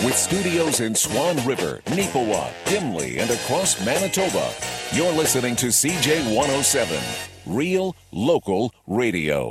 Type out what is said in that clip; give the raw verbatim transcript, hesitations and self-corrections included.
With studios in Swan River, Neepawa, Dimley, and across Manitoba, you're listening to C J one oh seven, Real Local Radio.